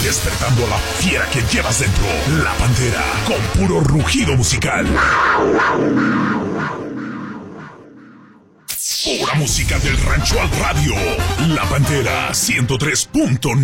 despertando a la fiera que llevas dentro. La Pantera, con puro rugido musical. Pura música del rancho al radio. La Pantera 103.9.